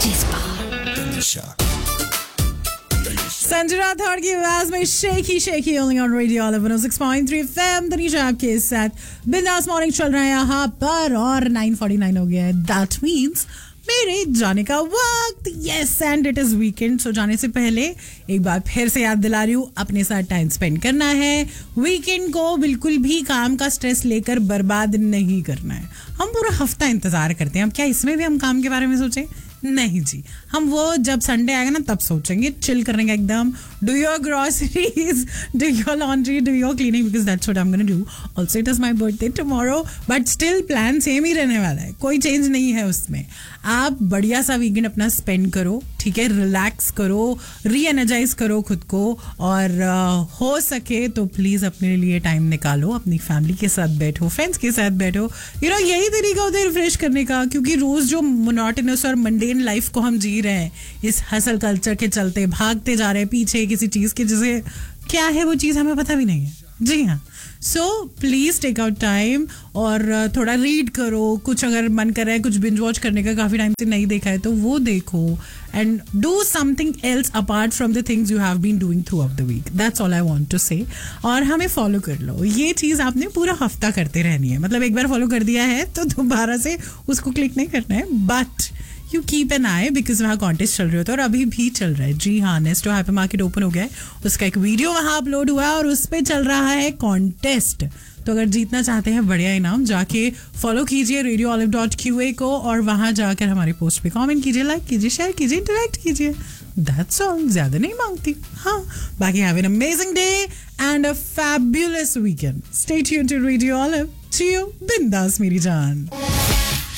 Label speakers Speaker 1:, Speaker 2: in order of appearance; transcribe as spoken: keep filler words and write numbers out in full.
Speaker 1: संजय राठौड़ की आवाज में shaky shaky only on radio all one O six point three FM Tanisha आपके साथ बिंदास मॉर्निंग चल रहा है यहाँ पर और नाइन फोर्टी नाइन हो गया है. दैट मीन्स मेरे जाने का वक्त. Yes and it is weekend. सो जाने से पहले एक बार फिर से याद दिला रही हूँ, अपने साथ टाइम स्पेंड करना है. वीकेंड को बिल्कुल भी काम का स्ट्रेस लेकर बर्बाद नहीं करना है. हम पूरा हफ्ता इंतजार करते हैं. अब क्या इसमें भी हम काम के बारे में सोचें? नहीं जी, हम वो जब संडे आएगा ना तब सोचेंगे. चिल करने का एकदम. Do your groceries, do your laundry, do your cleaning, because that's what I am gonna do. Also it is my birthday tomorrow, but still plan same ही रहने वाला है. कोई चेंज नहीं है उसमें. आप बढ़िया सा वीकेंड अपना स्पेंड करो, ठीक है. रिलैक्स करो, री एनर्जाइज करो खुद को, और uh, हो सके तो प्लीज अपने लिए टाइम निकालो. अपनी फैमिली के साथ बैठो, फ्रेंड्स के साथ बैठो. यू नो यही तरीका होता है रिफ्रेश करने का, क्योंकि रोज जो मोनोटोनस और मंडेन लाइफ को हम जी रहे हैं इस हसल कल्चर के चलते, भागते जा रहे हैं पीछे किसी चीज के, जिसे क्या है वो चीज हमें पता भी नहीं है. जी हाँ. So please take out time और थोड़ा रीड करो. कुछ अगर मन कर रहा है कुछ बिंज वॉच करने का, काफी टाइम से नहीं देखा है तो वो देखो. And do something else apart from the things you have been doing through out the week. That's all I want to से. और हमें फॉलो कर लो. ये चीज आपने पूरा हफ्ता करते रहनी है. मतलब एक बार फॉलो कर दिया है तो दोबारा से उसको क्लिक नहीं करना है. But you keep an I, because वहाँ कॉन्टेस्ट चल रहे होते हैं और अभी भी चल रहा है. जी हाँ, नेस्टो हाइपर मार्केट ओपन हो गया है. उसका एक वीडियो वहाँ अपलोड हुआ है और उस पर चल रहा है कॉन्टेस्ट. तो अगर जीतना चाहते हैं बढ़िया इनाम, जाके फॉलो कीजिए radio olive dot Q A को और वहाँ जाकर हमारे पोस्ट पे कमेंट कीजिए, लाइक कीजिए, शेयर कीजिए, इंटरेक्ट कीजिए. That's all. ज्यादा नहीं मांगती. हाँ, बाकी have an amazing day and a fabulous weekend. Stay tuned to radio olive. ची यू बिंदास मेरी जान.